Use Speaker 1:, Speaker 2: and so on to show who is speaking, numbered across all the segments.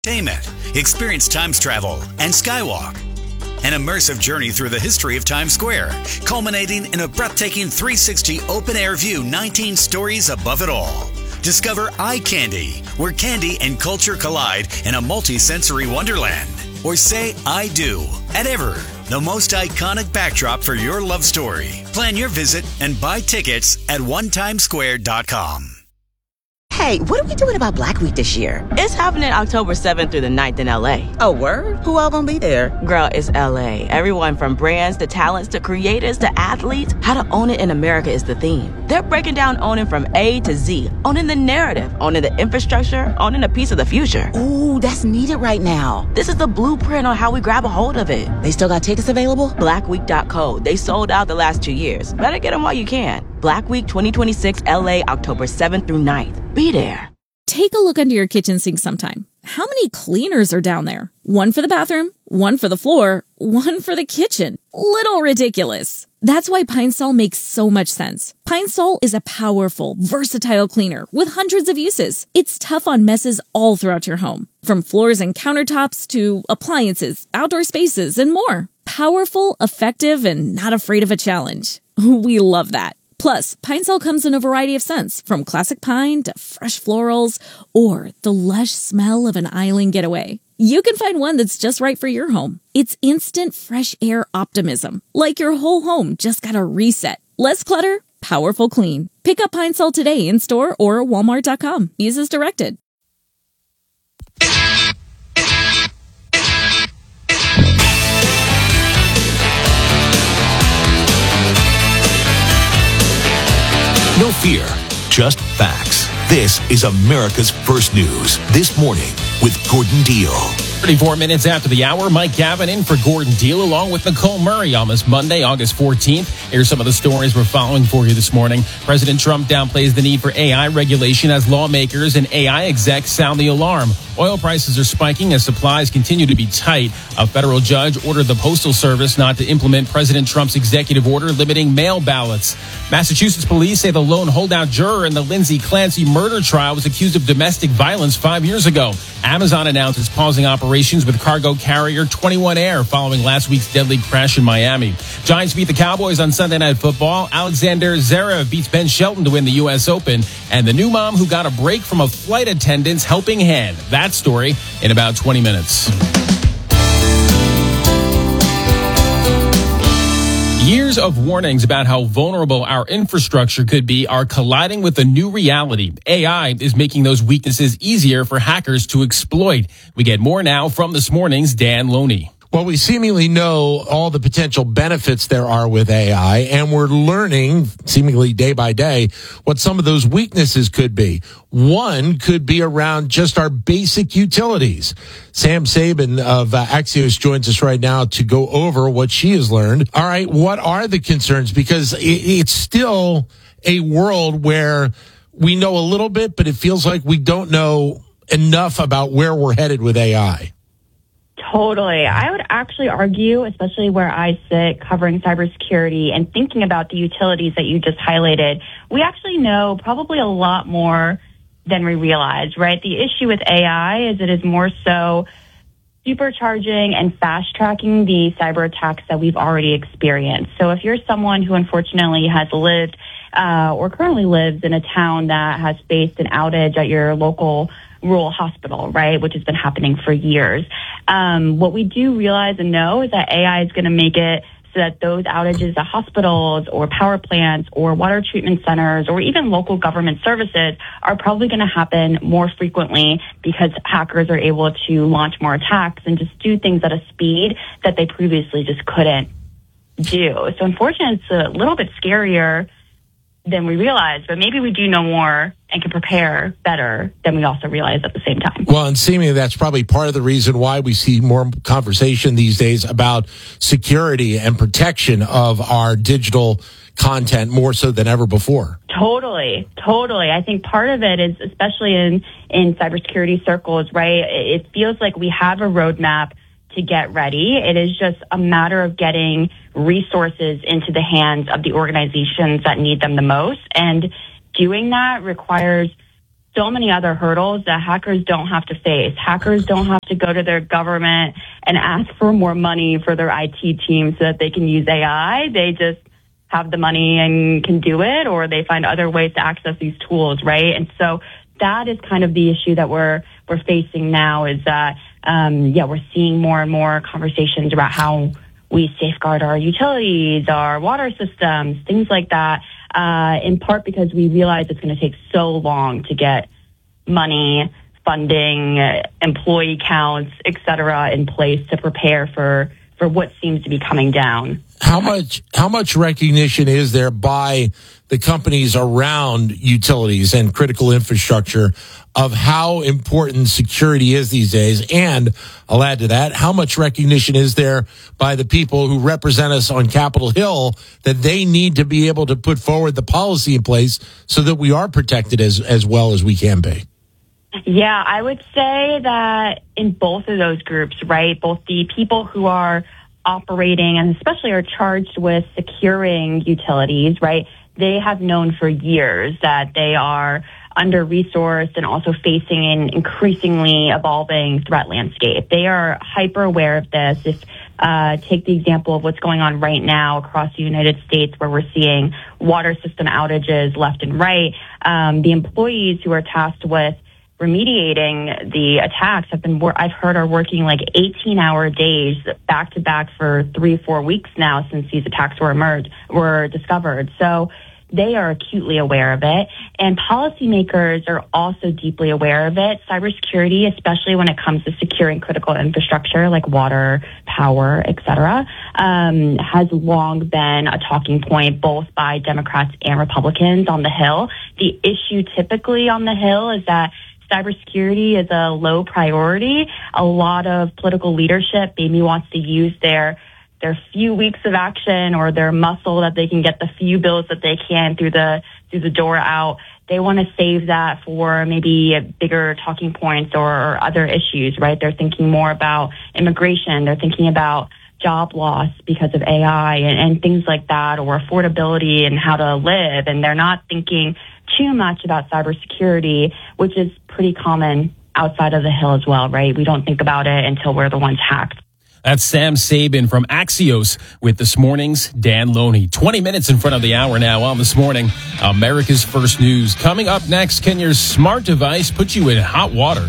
Speaker 1: Entertainment. Experience Times Travel and Skywalk. An immersive journey through the history of Times Square, culminating in a breathtaking 360 open-air view 19 stories above it all. Discover Eye Candy, where candy and culture collide in a multi-sensory wonderland. Or say I do at Ever, the most iconic backdrop for your love story. Plan your visit and buy tickets at onetimesquare.com.
Speaker 2: Hey, what are we doing about Black Week this year?
Speaker 3: It's happening October 7th through the 9th in LA.
Speaker 2: Oh, word? Who all gonna be there?
Speaker 3: Girl, it's LA. Everyone from brands to talents to creators to athletes. How to own it in America is the theme. They're breaking down owning from A to Z. Owning the narrative, owning the infrastructure, owning a piece of the future.
Speaker 2: Ooh, that's needed right now.
Speaker 3: This is the blueprint on how we grab a hold of it.
Speaker 2: They still got tickets available?
Speaker 3: Blackweek.co. They sold out the last 2 years. Better get them while you can. Black Week 2026 LA, October 7th through 9th. Be there.
Speaker 4: Take a look under your kitchen sink sometime. How many cleaners are down there? One for the bathroom, one for the floor, one for the kitchen. Little ridiculous. That's why Pine Sol makes so much sense. Pine Sol is a powerful, versatile cleaner with hundreds of uses. It's tough on messes all throughout your home, from floors and countertops to appliances, outdoor spaces, and more. Powerful, effective, and not afraid of a challenge. We love that. Plus, Pine Sol comes in a variety of scents, from classic pine to fresh florals, or the lush smell of an island getaway. You can find one that's just right for your home. It's instant fresh air optimism, like your whole home just got a reset. Less clutter, powerful clean. Pick up Pine Sol today in store or walmart.com. Use as directed.
Speaker 5: No fear, just facts. This is America's First News. This morning with Gordon Deal.
Speaker 6: 34 minutes after the hour, Mike Gavin in for Gordon Deal along with Nicole Murray on this Monday, August 14th. Here's some of the stories we're following for you this morning. President Trump downplays the need for AI regulation as lawmakers and AI execs sound the alarm. Oil prices are spiking as supplies continue to be tight. A federal judge ordered the Postal Service not to implement President Trump's executive order limiting mail ballots. Massachusetts police say the lone holdout juror in the Lindsay Clancy murder trial was accused of domestic violence 5 years ago. Amazon announced it's pausing operations with cargo carrier 21 Air following last week's deadly crash in Miami. Giants beat the Cowboys on Sunday Night Football. Alexander Zverev beats Ben Shelton to win the U.S. Open. And the new mom who got a break from a flight attendant's helping hand. That story in about 20 minutes. Years of warnings about how vulnerable our infrastructure could be are colliding with a new reality. AI is making those weaknesses easier for hackers to exploit. We get more now from this morning's Dan Loney.
Speaker 7: Well, we seemingly know all the potential benefits there are with AI, and we're learning, seemingly day by day, what some of those weaknesses could be. One could be around just our basic utilities. Sam Sabin of Axios joins us right now to go over what she has learned. All right, what are the concerns? Because it's still a world where we know a little bit, but it feels like we don't know enough about where we're headed with AI.
Speaker 8: Totally. I would actually argue, especially where I sit covering cybersecurity and thinking about the utilities that you just highlighted, we actually know probably a lot more than we realize, right? The issue with AI is it is more so supercharging and fast tracking the cyber attacks that we've already experienced. So if you're someone who unfortunately has lived or currently lives in a town that has faced an outage at your local rural hospital, right, which has been happening for years. What we do realize and know is that AI is going to make it so that those outages at hospitals or power plants or water treatment centers or even local government services are probably going to happen more frequently because hackers are able to launch more attacks and just do things at a speed that they previously just couldn't do. So unfortunately, it's a little bit scarier than we realize, but maybe we do know more and can prepare better than we also realize at the same time.
Speaker 7: Well, and seemingly that's probably part of the reason why we see more conversation these days about security and protection of our digital content more so than ever before.
Speaker 8: Totally. I think part of it is, especially in cybersecurity circles, right, it feels like we have a roadmap to get ready. It is just a matter of getting resources into the hands of the organizations that need them the most. And doing that requires so many other hurdles that hackers don't have to face. Hackers don't have to go to their government and ask for more money for their IT team so that they can use AI. They just have the money and can do it, or they find other ways to access these tools, right? And so that is kind of the issue that we're facing now is that, we're seeing more and more conversations about how we safeguard our utilities, our water systems, things like that, in part because we realize it's going to take so long to get money, funding, employee counts, et cetera, in place to prepare for what seems to be coming down.
Speaker 7: How much recognition is there by the companies around utilities and critical infrastructure of how important security is these days? And I'll add to that, how much recognition is there by the people who represent us on Capitol Hill that they need to be able to put forward the policy in place so that we are protected as well as we can be?
Speaker 8: Yeah, I would say that in both of those groups, right, both the people who are operating and especially are charged with securing utilities, right, they have known for years that they are under-resourced and also facing an increasingly evolving threat landscape. They are hyper aware of this. If take the example of what's going on right now across the United States where we're seeing water system outages left and right, the employees who are tasked with remediating the attacks I've heard are working like 18-hour days back to back for 3-4 weeks now since these attacks were discovered. So they are acutely aware of it, and policymakers are also deeply aware of it. Cybersecurity, especially when it comes to securing critical infrastructure like water, power, et cetera, has long been a talking point both by Democrats and Republicans on the Hill. The issue typically on the Hill is that cybersecurity is a low priority. A lot of political leadership maybe wants to use their few weeks of action or their muscle that they can get the few bills that they can through the door out. They want to save that for maybe bigger talking points or other issues, right? They're thinking more about immigration. They're thinking about job loss because of AI and things like that, or affordability and how to live. And they're not thinking too much about cybersecurity, which is pretty common outside of the Hill as well, right? We don't think about it until we're the ones hacked.
Speaker 6: That's Sam Sabin from Axios with this morning's Dan Loney. 20 minutes in front of the hour now on This Morning, America's First News. Coming up next, can your smart device put you in hot water?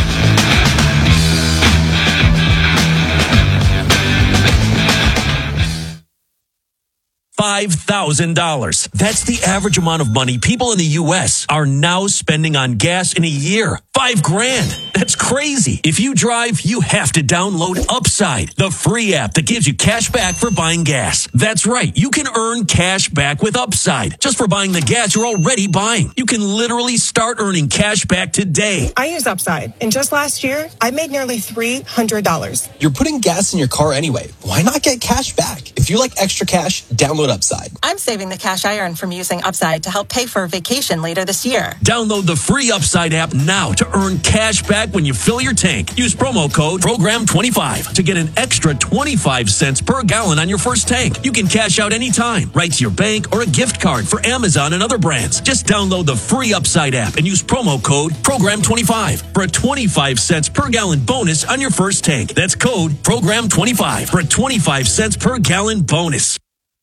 Speaker 9: $5,000. That's the average amount of money people in the U.S. are now spending on gas in a year. $5,000. That's crazy. If you drive, you have to download Upside, the free app that gives you cash back for buying gas. That's right. You can earn cash back with Upside just for buying the gas you're already buying. You can literally start earning cash back today.
Speaker 10: I use Upside, and just last year, I made nearly $300.
Speaker 11: You're putting gas in your car anyway. Why not get cash back? If you like extra cash, download Upside.
Speaker 10: I'm saving the cash I earn from using Upside to help pay for a vacation later this year.
Speaker 9: Download the free Upside app now to earn cash back when you fill your tank. Use promo code PROGRAM25 to get an extra 25 cents per gallon on your first tank. You can cash out anytime, right to your bank or a gift card for Amazon and other brands. Just download the free Upside app and use promo code PROGRAM25 for a 25 cents per gallon bonus on your first tank. That's code PROGRAM25 for a 25 cents per gallon bonus.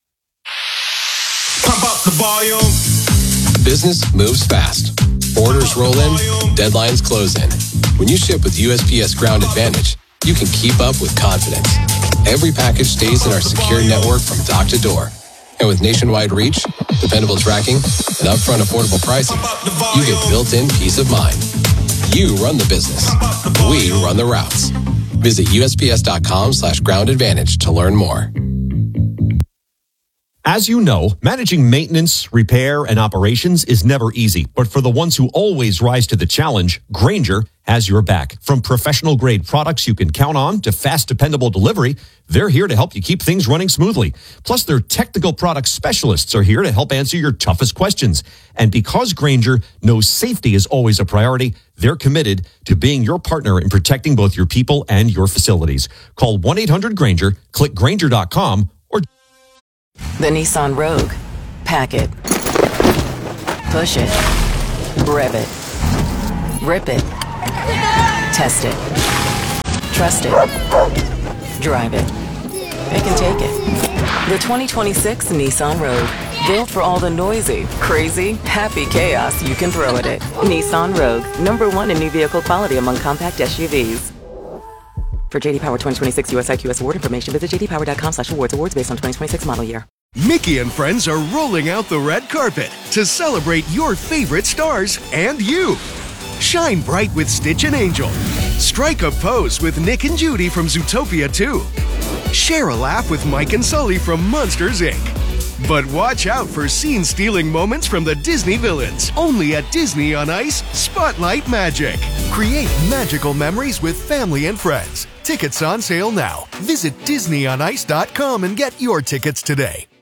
Speaker 12: Pump up the volume.
Speaker 11: Business moves fast. Orders roll in, deadlines close in. When you ship with USPS Ground Advantage, you can keep up with confidence. Every package stays in our secure network from dock to door. And with nationwide reach, dependable tracking, and upfront affordable pricing, you get built-in peace of mind. You run the business. We run the routes. Visit USPS.com/Ground Advantage to learn more.
Speaker 13: As you know, managing maintenance, repair, and operations is never easy. But for the ones who always rise to the challenge, Grainger has your back. From professional-grade products you can count on to fast, dependable delivery, they're here to help you keep things running smoothly. Plus, their technical product specialists are here to help answer your toughest questions. And because Grainger knows safety is always a priority, they're committed to being your partner in protecting both your people and your facilities. Call 1-800-GRAINGER, click Grainger.com, or
Speaker 14: the Nissan Rogue. Pack it. Push it. Rev it. Rip it. Test it. Trust it. Drive it. It can take it. The 2026 Nissan Rogue. Built for all the noisy, crazy, happy chaos you can throw at it. Nissan Rogue. #1 in new vehicle quality among compact SUVs. For JD Power 2026 US IQS award information, visit jdpower.com/awards. Awards based on 2026 model year.
Speaker 12: Mickey and friends are rolling out the red carpet to celebrate your favorite stars and you. Shine bright with Stitch and Angel. Strike a pose with Nick and Judy from Zootopia 2. Share a laugh with Mike and Sully from Monsters, Inc. But watch out for scene-stealing moments from the Disney villains. Only at Disney on Ice, Spotlight Magic. Create magical memories with family and friends. Tickets on sale now. Visit DisneyOnIce.com and get your tickets today.